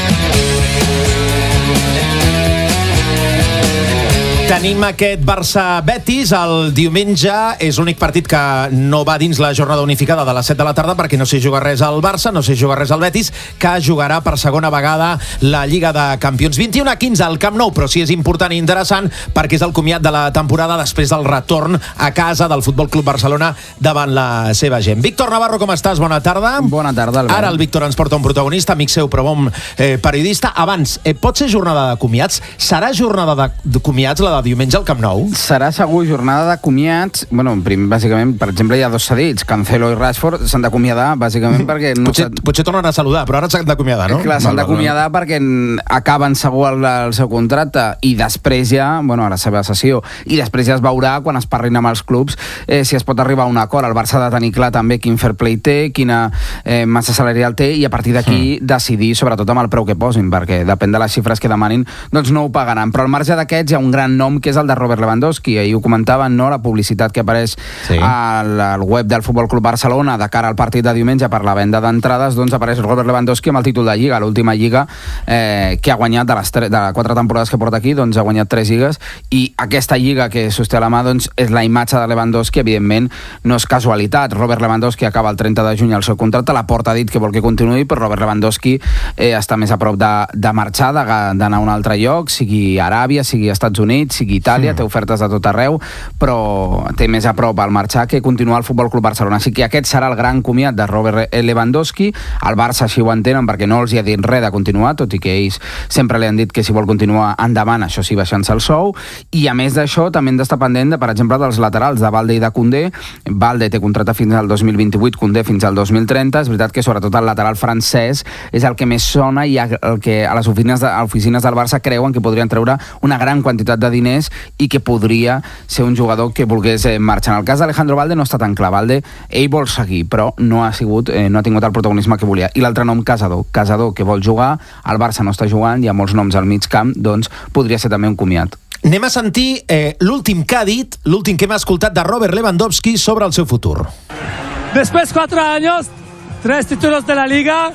Tenim aquest Barça-Betis el diumenge. És l'únic partit que no va dins la jornada unificada de les set de la tarda perquè no s'hi juga res al Barça, no s'hi juga res al Betis, que jugarà per segona vegada la Lliga de Campions. vint i u a quinze al Camp Nou, però sí és important i interessant perquè és el comiat de la temporada després del retorn a casa del Futbol Club Barcelona davant la seva gent. Víctor Navarro, com estàs? Bona tarda. Bona tarda, Albert. Ara el Víctor ens porta un protagonista, amic seu però bon eh, periodista. Abans, eh, pot ser jornada de comiats? Serà jornada de, de comiats la de diumenge al Camp Nou? Serà segur jornada de comiats. Bueno, prim, bàsicament, per exemple, hi ha dos cedits, Cancelo i Rashford, s'han d'acomiadar, bàsicament, perquè... No potser, potser tornen a saludar, però ara s'han d'acomiadar, no? Clar, s'han d'acomiadar perquè acaben segur el, el seu contracte i després ja, bueno, a la seva sessió, i després ja es veurà, quan es parlin amb els clubs, eh, si es pot arribar a un acord. El Barça ha de tenir clar també quin fair play té, quina eh, massa salarial té, i a partir d'aquí mm. decidir, sobretot amb el preu que posin, perquè depèn de les xifres que demanin, doncs no ho pagaran. Però al marge d'aquests hi ha un gran nom, que és el de Robert Lewandowski. Ahir ho comentaven, no?, la publicitat que apareix sí. al, al web del Futbol Club Barcelona de cara al partit de diumenge per la venda d'entrades, doncs apareix Robert Lewandowski amb el títol de Lliga, l'última Lliga eh, que ha guanyat de les, tre- de les quatre temporades que porta aquí, doncs ha guanyat tres lligues, i aquesta Lliga que sosté a la mà, doncs és la imatge de Lewandowski. Evidentment no és casualitat. Robert Lewandowski acaba el trenta de juny el seu contracte, la Porta ha dit que vol que continuï, però Robert Lewandowski eh, està més a prop de, de marxar, de, d'anar a un altre lloc, sigui Aràbia, sigui Estats Units, sigui Itàlia, té ofertes de tot arreu, però té més a prop al marxar que continuar al Futbol Club Barcelona. Així que aquest serà el gran comiat de Robert Lewandowski. El Barça així ho entenen perquè no els hi ha dit res de continuar, tot i que ells sempre li han dit que si vol continuar endavant, això sí, baixant-se el sou. I a més d'això també hem d'estar pendent, de, per exemple, dels laterals de Balde i de Koundé. Balde té contracte fins al dos mil vint-i-vuit, Koundé fins al dos mil trenta. És veritat que sobretot el lateral francès és el que més sona i el que a les oficines, de, oficines del Barça creuen que podrien treure una gran quantitat de diners i que podria ser un jugador que volgués eh, marxar. En el cas d'Alejandro Balde no està tan clar. Balde, ell vol seguir, però no ha sigut, eh, no ha tingut el protagonisme que volia. I l'altre nom, Casador. Casador, que vol jugar, el Barça no està jugant, hi ha molts noms al mig camp, doncs podria ser també un comiat. Anem a sentir eh, l'últim que ha dit, l'últim que hem escoltat de Robert Lewandowski sobre el seu futur. Después cuatro años, tres títulos de la Liga,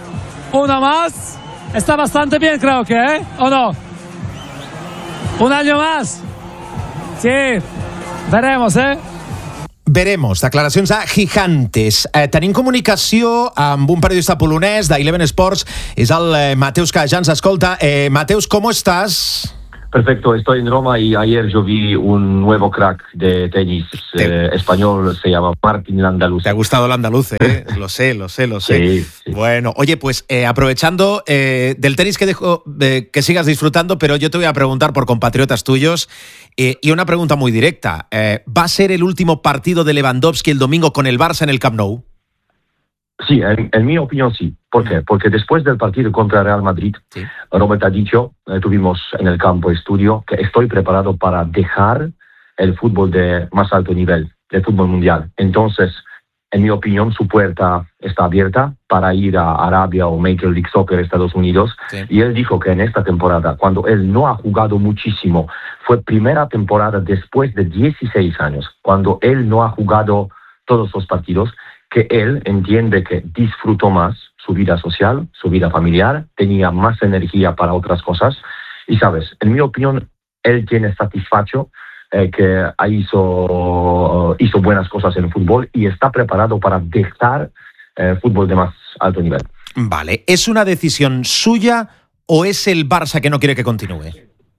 uno más, está bastante bien, creo que, ¿eh? ¿O no? Un año más. Sí, veremos, eh? Veremos. Declaracions a Gigantes. Eh, tenim comunicació amb un periodista polonès d'Eleven Sports. És el eh, Mateusz que ja ens escolta. Eh, Mateusz, ¿cómo estás? Perfecto, estoy en Roma y ayer yo vi un nuevo crack de tenis eh, español, se llama Martín Andaluz. Te ha gustado el andaluz, ¿eh? Lo sé, lo sé, lo sé. Sí, sí. Bueno, oye, pues eh, aprovechando eh, del tenis que dejo eh, que sigas disfrutando, pero yo te voy a preguntar por compatriotas tuyos eh, y una pregunta muy directa. Eh, ¿Va a ser el último partido de Lewandowski el domingo con el Barça en el Camp Nou? Sí, en, en mi opinión sí. ¿Por qué? Porque después del partido contra Real Madrid, sí. Robert ha dicho, eh, tuvimos en el campo estudio, que estoy preparado para dejar el fútbol de más alto nivel, el fútbol mundial. Entonces, en mi opinión, su puerta está abierta para ir a Arabia o Major League Soccer, Estados Unidos. Sí. Y él dijo que en esta temporada, cuando él no ha jugado muchísimo, fue primera temporada después de dieciséis años, cuando él no ha jugado todos los partidos, que él entiende que disfrutó más su vida social, su vida familiar, tenía más energía para otras cosas. Y, ¿sabes? En mi opinión, él tiene satisfecho Eh, que hizo, hizo buenas cosas en el fútbol y está preparado para dejar el eh, fútbol de más alto nivel. Vale, ¿es una decisión suya o es el Barça que no quiere que continúe?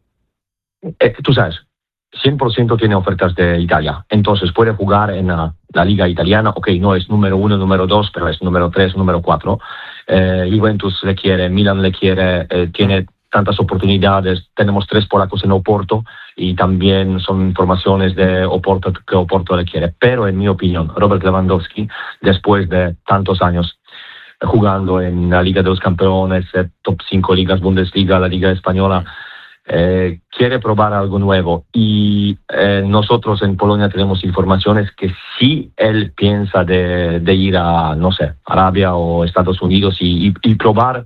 Eh, tú sabes, cien por ciento tiene ofertas de Italia, entonces puede jugar en la, la liga italiana, ok, no es número uno, número dos, pero es número tres, número cuatro. Eh, Juventus le quiere, Milan le quiere, eh, tiene tantas oportunidades, tenemos tres polacos en Oporto y también son informaciones de Oporto que Oporto le quiere. Pero en mi opinión, Robert Lewandowski, después de tantos años jugando en la Liga de los Campeones, eh, top cinco ligas, Bundesliga, la Liga Española, eh, quiere probar algo nuevo. Y eh, nosotros en Polonia tenemos informaciones que sí él piensa de, de ir a, no sé, Arabia o Estados Unidos y, y, y probar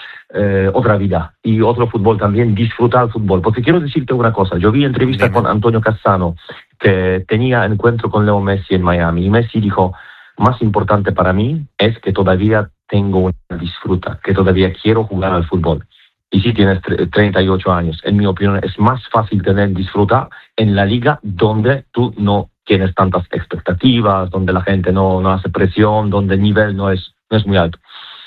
Eh, otra vida y otro fútbol también, disfrutar el fútbol. Porque quiero decirte una cosa, yo vi entrevista con Antonio Cassano que tenía encuentro con Leo Messi en Miami y Messi dijo, más importante para mí es que todavía tengo una disfruta, que todavía quiero jugar al fútbol. Y si tienes treinta y ocho años, en mi opinión es más fácil tener disfruta en la liga donde tú no tienes tantas expectativas, donde la gente no, no hace presión, donde el nivel no es, no es muy alto.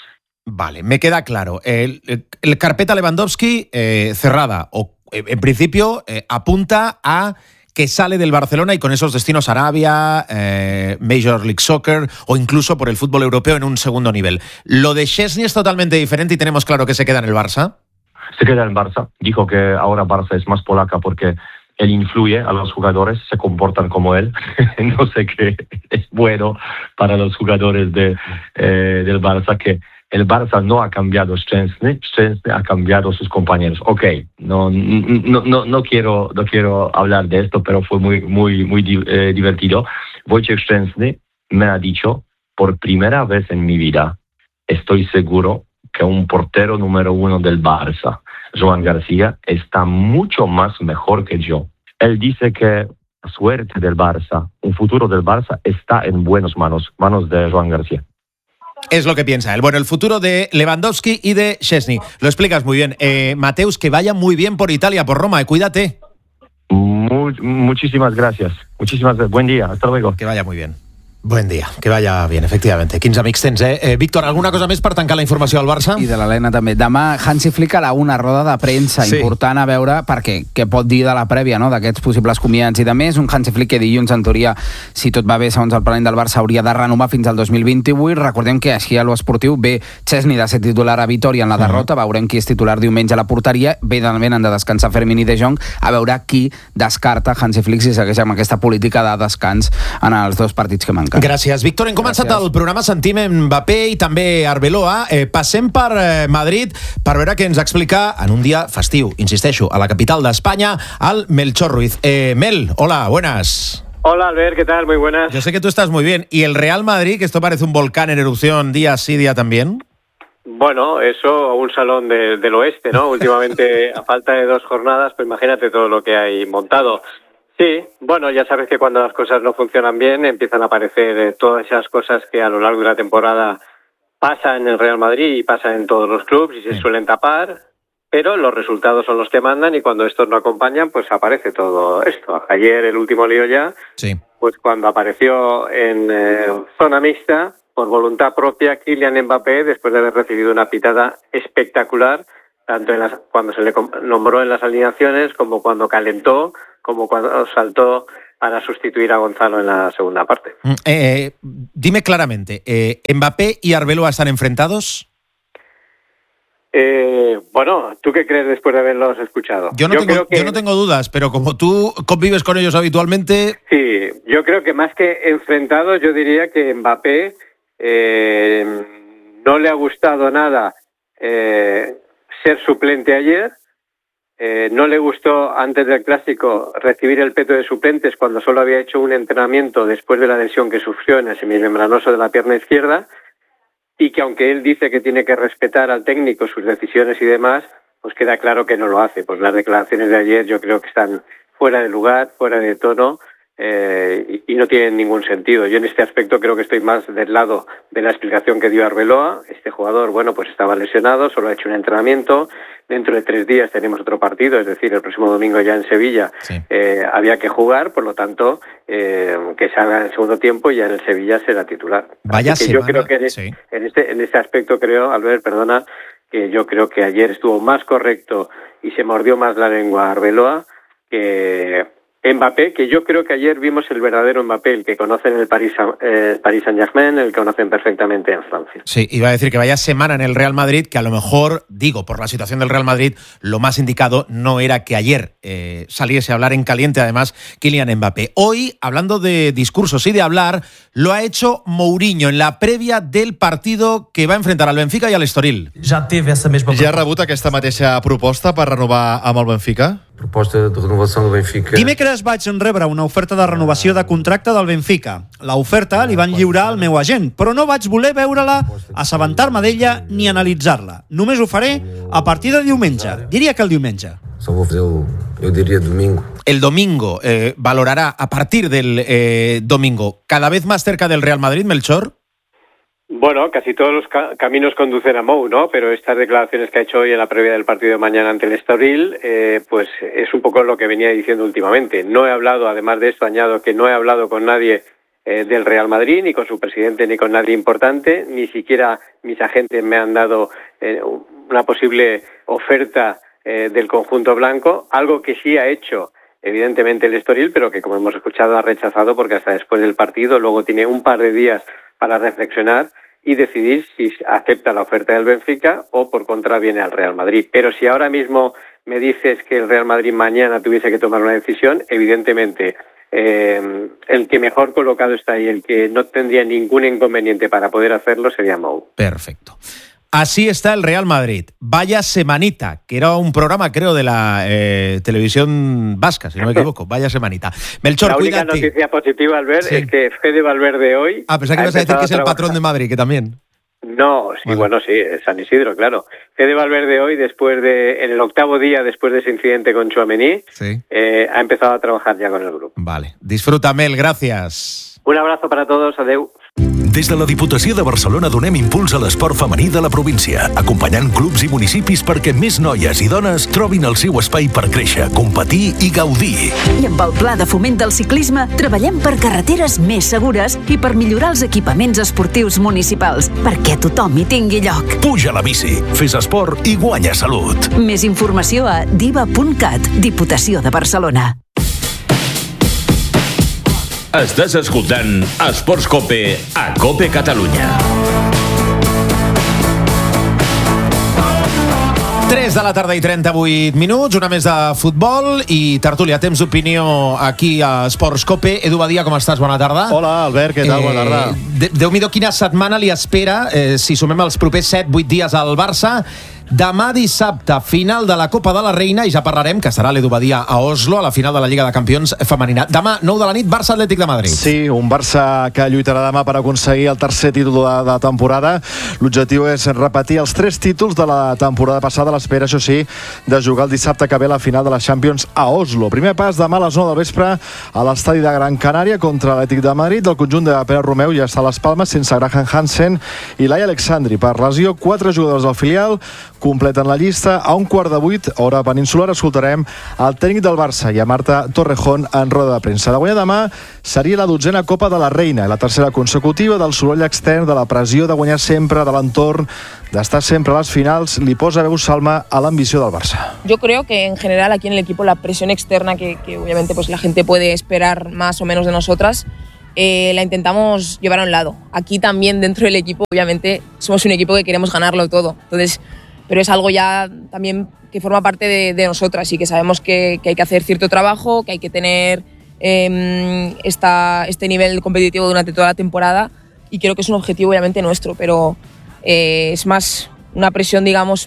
Vale, me queda claro. El, el, el carpeta Lewandowski eh, cerrada, o en principio eh, apunta a que sale del Barcelona y con esos destinos Arabia, eh, Major League Soccer o incluso por el fútbol europeo en un segundo nivel. Lo de Szczęsny es totalmente diferente y tenemos claro que se queda en el Barça. Se queda en el Barça. Dijo que ahora Barça es más polaca porque él influye a los jugadores, se comportan como él. No sé qué es bueno para los jugadores de, eh, del Barça, que el Barça no ha cambiado Szczęsny, Szczęsny ha cambiado sus compañeros. Ok, no, no, no, no, quiero, no quiero hablar de esto, pero fue muy, muy, muy eh, divertido. Wojciech Szczęsny me ha dicho, por primera vez en mi vida, estoy seguro que un portero número uno del Barça, Joan García, está mucho más mejor que yo. Él dice que la suerte del Barça, un futuro del Barça, está en buenas manos, manos de Joan García. Es lo que piensa él. Bueno, el futuro de Lewandowski y de Szczęsny. Lo explicas muy bien. Eh, Mateus, que vaya muy bien por Italia, por Roma. Eh, cuídate. Muy, muchísimas gracias. Muchísimas gracias. Buen día. Hasta luego. Que vaya muy bien. Buen dia, que vaya bien, efectivamente. quinze amics tens, eh? eh Víctor, alguna cosa més per tancar la informació al Barça? I de l'Helena també. Demà Hansi Flick a la una roda de premsa sí. important a veure perquè què pot dir de la prèvia, no?, d'aquests possibles comiats i de més. Un Hansi Flick que dilluns, en teoria, si tot va bé, segons el planell del Barça, hauria de renovar fins al dos mil vint-i-vuit. Recordem que així a l'esportiu ve Szczęsny de ser titular a Vitòria en la derrota, uh -huh. veurem qui és titular diumenge a la porteria, ve també han de descansar Fermín i De Jong, a veure qui descarta Hansi Flick si segueix amb aquesta política de descans en els dos partits que manquen. Gràcies, Víctor. Hem començat Gràcies. el programa, sentim Mbappé i també Arbeloa. Eh, passem per eh, Madrid per veure què ens explica en un dia festiu, insisteixo, a la capital d'Espanya, el Melchor Ruiz. Eh, Mel, hola, buenas. Hola, Albert, ¿qué tal? Muy buenas. Yo sé que tú estás muy bien. ¿Y el Real Madrid, que esto parece un volcán en erupción día sí, día también? Bueno, eso, un salón de, del oeste, ¿no? Últimamente, a falta de dos jornadas, pues imagínate todo lo que hay montado. Sí, bueno, ya sabes que cuando las cosas no funcionan bien empiezan a aparecer eh, todas esas cosas que a lo largo de la temporada pasan en el Real Madrid y pasan en todos los clubes y se sí. suelen tapar, pero los resultados son los que mandan y cuando estos no acompañan, pues aparece todo esto. Ayer el último lío ya, sí. pues cuando apareció en eh, zona mixta, por voluntad propia, Kylian Mbappé, después de haber recibido una pitada espectacular, tanto en las, cuando se le nombró en las alineaciones como cuando calentó, como cuando saltó para sustituir a Gonzalo en la segunda parte. Eh, dime claramente, eh, ¿Mbappé y Arbeloa están enfrentados? Eh, bueno, ¿tú qué crees después de haberlos escuchado? Yo no, yo tengo, que... yo no tengo dudas, pero como tú convives con ellos habitualmente... Sí, yo creo que más que enfrentados, yo diría que Mbappé eh, no le ha gustado nada eh, ser suplente ayer, Eh, no le gustó antes del Clásico recibir el peto de suplentes cuando solo había hecho un entrenamiento después de la lesión que sufrió en el semimembranoso de la pierna izquierda, y que aunque él dice que tiene que respetar al técnico, sus decisiones y demás, pues queda claro que no lo hace. Pues las declaraciones de ayer yo creo que están fuera de lugar, fuera de tono, eh, y, y no tienen ningún sentido. Yo en este aspecto creo que estoy más del lado de la explicación que dio Arbeloa. Este jugador, bueno, pues estaba lesionado, solo ha hecho un entrenamiento. Dentro de tres días tenemos otro partido, es decir, el próximo domingo ya en Sevilla, sí. eh, había que jugar, por lo tanto, eh, que salga en el segundo tiempo y ya en el Sevilla será titular. Vaya Así que semana, yo creo que en, sí. en, este, en este aspecto creo, Albert, perdona, que yo creo que ayer estuvo más correcto y se mordió más la lengua a Arbeloa que Mbappé, que yo creo que ayer vimos el verdadero Mbappé, el que conocen en el Paris, eh, Paris Saint-Germain, el que conocen perfectamente en Francia. Sí, iba a decir que vaya semana en el Real Madrid, que a lo mejor, digo, por la situación del Real Madrid, lo más indicado no era que ayer eh, saliese a hablar en caliente, además, Kylian Mbappé. Hoy, hablando de discursos y de hablar, lo ha hecho Mourinho en la prèvia del partido que va a enfrentar al Benfica i a l'Estoril. Ja ha rebut aquesta mateixa proposta per renovar amb el Benfica? Proposta de renovació del Benfica. Dimecres vaig rebre una oferta de renovació de contracte del Benfica. L'oferta li van lliurar al meu agent, però no vaig voler veure-la, assabentar-me d'ella ni analitzar-la. Només ho faré a partir de diumenge. Diria que el diumenge. Só vou fazer el, eu diria domingo. El domingo eh, valorará a partir del eh, domingo. ¿Cada vez más cerca del Real Madrid, Melchor? Bueno, casi todos los ca- caminos conducen a Mou, ¿no? Pero estas declaraciones que ha hecho hoy en la previa del partido de mañana ante el Estoril, eh, pues es un poco lo que venía diciendo últimamente. No he hablado, además de esto, añado que no he hablado con nadie eh, del Real Madrid, ni con su presidente, ni con nadie importante, ni siquiera mis agentes me han dado eh, una posible oferta eh, del conjunto blanco, algo que sí ha hecho evidentemente el Estoril, pero que como hemos escuchado ha rechazado porque hasta después del partido luego tiene un par de días para reflexionar y decidir si acepta la oferta del Benfica o por contra viene al Real Madrid. Pero si ahora mismo me dices que el Real Madrid mañana tuviese que tomar una decisión, evidentemente eh, el que mejor colocado está y el que no tendría ningún inconveniente para poder hacerlo sería Mou. Perfecto. Así está el Real Madrid. Vaya semanita, que era un programa, creo, de la eh, televisión vasca, si no me equivoco. Vaya semanita. Melchor, la única cuídate. noticia positiva, Albert, sí. es que Fede Valverde hoy... Ah, pensaba que ibas a decir que es el patrón de Madrid, que también. No, sí, bueno, bueno sí, es San Isidro, claro. Fede Valverde hoy, después de, en el octavo día después de ese incidente con Tchouaméni, sí. eh, ha empezado a trabajar ya con el grupo. Vale. Disfruta, Mel, gracias. Un abrazo para todos, adeu. Des de la Diputació de Barcelona donem impuls a l'esport femení de la província, acompanyant clubs i municipis perquè més noies i dones trobin el seu espai per créixer, competir i gaudir. I amb el Pla de Foment del Ciclisme treballem per carreteres més segures i per millorar els equipaments esportius municipals, perquè tothom hi tingui lloc. Puja a la bici, fes esport i guanya salut. Més informació a diva punt cat, Diputació de Barcelona. Estàs escoltant Esports Cope a Cope Catalunya. tres de la tarda i trenta-vuit minuts, una més de futbol i tertúlia, temps d'opinió aquí a Esports Cope. Edu Badia, com estàs? Bona tarda. Hola, Albert, què tal? Eh, Bona tarda. De, Déu-n'hi-do quina setmana li espera, eh, si sumem els propers set vuit dies al Barça. Demà dissabte, final de la Copa de la Reina, i ja parlarem, que serà l'Edu Badia a Oslo, a la final de la Lliga de Campions femenina. Demà, nou de la nit, Barça Atlètic de Madrid. Sí, un Barça que lluitarà demà per aconseguir el tercer títol de, de temporada. L'objectiu és repetir els tres títols de la temporada passada, l'espera, això sí, de jugar el dissabte que ve la final de la Champions a Oslo. Primer pas demà a les nou del vespre a l'estadi de Gran Canària contra l'Atlètic de Madrid. El conjunt de Pere Romeu ja està a les Palmes sense Graham Hansen i Laia Alexandri. Per lesió, quatre jugadors del filial completen la llista. A un quart de vuit, hora peninsular, escoltarem el tècnic del Barça i a Marta Torrejón en roda de premsa. De guanyar demà seria la dotzena Copa de la Reina, la tercera consecutiva, del soroll extern, de la pressió de guanyar sempre, de l'entorn, d'estar sempre a les finals, li posa veu salma a l'ambició del Barça. Yo creo que en general aquí en el equipo la presión externa que, que obviamente pues la gente puede esperar más o menos de nosotras, Eh, la intentamos llevar a un lado. Aquí también dentro del equipo, obviamente, somos un equipo que queremos ganarlo todo. Entonces, pero es algo ya también que forma parte de, de nosotras y que sabemos que, que hay que hacer cierto trabajo, que hay que tener eh, esta, este nivel competitivo durante toda la temporada y creo que es un objetivo obviamente nuestro, pero eh, es más una presión, digamos,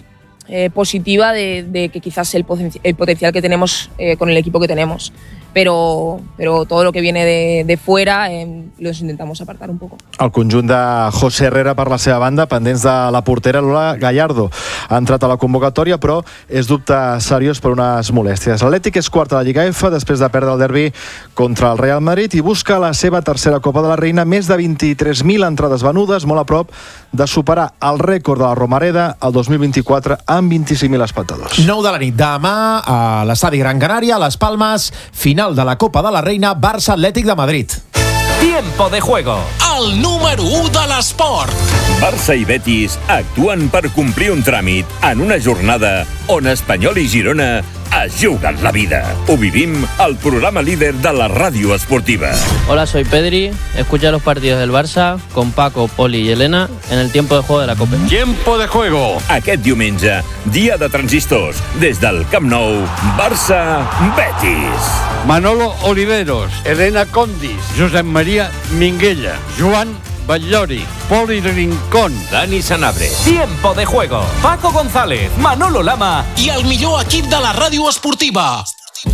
eh, positiva de, de que quizás el, poten- el potencial que tenemos eh, con el equipo que tenemos. Pero, però todo lo que viene de, de fuera eh, los intentamos apartar un poco. El conjunt de José Herrera per la seva banda, pendents de la portera Lola Gallardo. Ha entrat a la convocatòria, però és dubte seriós per unes molèsties. L'Atlètic és quart a la Lliga F després de perdre el derbi contra el Real Madrid i busca la seva tercera Copa de la Reina, més de vint-i-tres mil entrades venudes, molt a prop de superar el rècord de la Romareda el dos mil vint-i-quatre amb vint-i-cinc mil espectadors. nou de la nit, demà a l'estadi Gran Canària, a Les Palmes, final de la Copa de la Reina, Barça Atlètic de Madrid. Tiempo de juego. El número u de l'esport. Barça i Betis actuen per complir un tràmit en una jornada on Espanyol i Girona es juguen la vida. Ho vivim al programa líder de la ràdio esportiva. Hola, soy Pedri. Escucha los partidos del Barça con Paco, Poli y Elena en el tiempo de juego de la Copa. Tiempo de juego. Aquest diumenge, dia de transistors, des del Camp Nou, Barça-Betis. Manolo Oliveros, Elena Condis, Josep Maria Minguella, Joan Batllori, Poli Rincón, Dani Sanabria. Tiempo de juego. Paco González, Manolo Lama i el millor equip de la ràdio esportiva.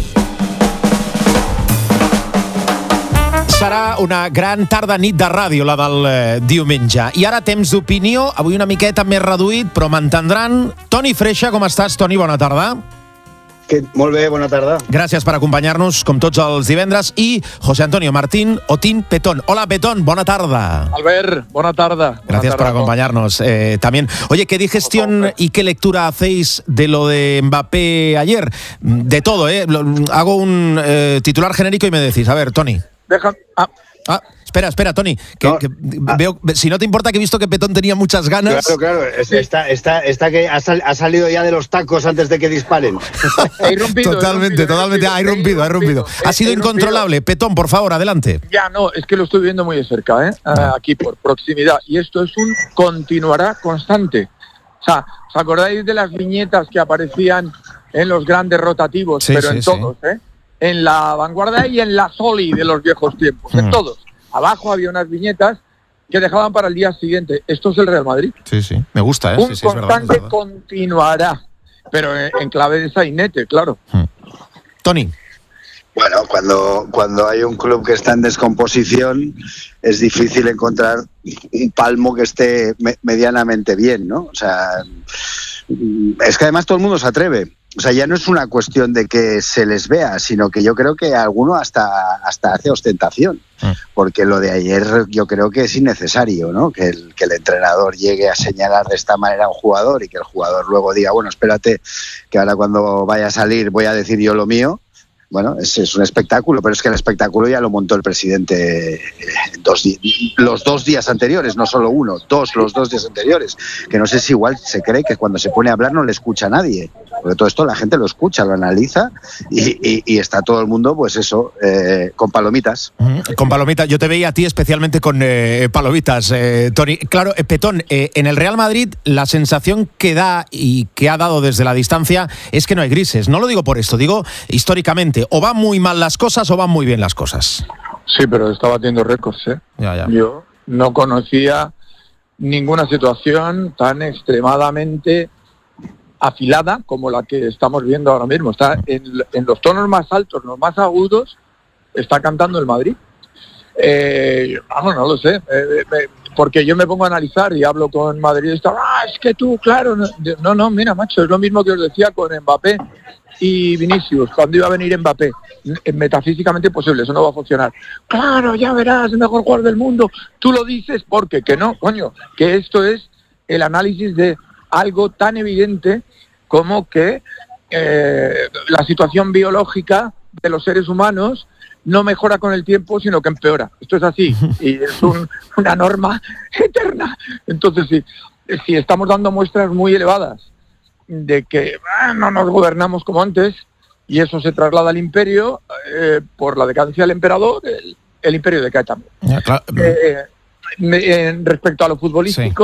Serà una gran tarda nit de ràdio, la del eh, diumenge. I ara temps d'opinió, avui una miqueta més reduït, però m'entendran. Toni Freixa, com estàs, Toni? Bona tarda. Que, molt bé, bona tarda. Gràcies per acompanyar-nos, com tots els divendres. I José Antonio Martín Otín Petón. Hola, Petón, bona tarda. Albert, buena tarde. Gracias buena tarde, por acompañarnos eh, también. Oye, ¿qué digestión y qué lectura hacéis de lo de Mbappé ayer? De todo, ¿eh? Lo, hago un eh, titular genérico y me decís. A ver, Toni. Deja... Ah. Ah, espera, espera, Toni. Que, no. que veo, si no te importa, que he visto que Petón tenía muchas ganas. Claro, claro. Está, está, está que ha, sal, ha salido ya de los tacos antes de que disparen. He rompido, totalmente, he rompido, totalmente. Ha irrumpido, ha irrumpido. Ha sido incontrolable. Petón, por favor, adelante. Ya, no, es que lo estoy viendo muy de cerca, ¿eh? Ah. Aquí por proximidad. Y esto es un continuará constante. O sea, ¿os acordáis de las viñetas que aparecían en los grandes rotativos? Sí, pero sí, en todos, sí. ¿eh? En la Vanguardia y en la Soli de los viejos tiempos, mm. en todos. Abajo había unas viñetas que dejaban para el día siguiente. Esto es el Real Madrid. Sí, sí, me gusta, ¿eh? Un sí, sí, constante es verdad, es verdad. Continuará, pero en, en clave de sainete, claro. Mm. Toni. Bueno, cuando, cuando hay un club que está en descomposición, es difícil encontrar un palmo que esté me, medianamente bien, ¿no? O sea, es que además todo el mundo se atreve. O sea, ya no es una cuestión de que se les vea, sino que yo creo que alguno hasta, hasta hace ostentación. Porque lo de ayer yo creo que es innecesario, ¿no? Que el, que el entrenador llegue a señalar de esta manera a un jugador y que el jugador luego diga, bueno, espérate, que ahora cuando vaya a salir voy a decir yo lo mío. Bueno, es, es un espectáculo, pero es que el espectáculo ya lo montó el presidente dos di- los dos días anteriores, no solo uno, dos los dos días anteriores, que no sé si igual se cree que cuando se pone a hablar no le escucha a nadie, porque todo esto la gente lo escucha, lo analiza y, y, y está todo el mundo, pues eso, eh, con palomitas. Mm, con palomitas, yo te veía a ti especialmente con eh, palomitas, eh, Toni. Claro, eh, Petón, eh, en el Real Madrid la sensación que da y que ha dado desde la distancia es que no hay grises. No lo digo por esto, digo históricamente. O van muy mal las cosas o van muy bien las cosas. Sí, pero está batiendo récords, ¿eh? Ya, ya. Yo no conocía ninguna situación tan extremadamente afilada como la que estamos viendo ahora mismo. Está en, en los tonos más altos, los más agudos, está cantando el Madrid. Eh, vamos, no lo sé, eh, me, porque yo me pongo a analizar y hablo con madridistas. Ah, es que tú, claro, no, no, no, mira, macho, es lo mismo que os decía con Mbappé y Vinicius, cuando iba a venir Mbappé. Metafísicamente imposible, eso no va a funcionar. Claro, ya verás, el mejor jugador del mundo. Tú lo dices porque, que no, coño, que esto es el análisis de algo tan evidente como que eh, la situación biológica de los seres humanos no mejora con el tiempo, sino que empeora. Esto es así, y es un, una norma eterna. Entonces, si, si estamos dando muestras muy elevadas de que ah, no nos gobernamos como antes, y eso se traslada al imperio, eh, por la decadencia del emperador, el, el imperio decae también. Ya, claro. Eh, me, eh, respecto a lo futbolístico,